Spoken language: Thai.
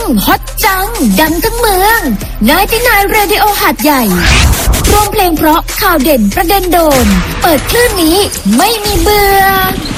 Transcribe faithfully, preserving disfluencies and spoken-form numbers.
ฮอตจังดังทั้งเมืองนายที่นายเรดิโอหาดใหญ่รวมเพลงเพราะข่าวเด่นประเด็นโดนเปิดคลื่นนี้ไม่มีเบื่อ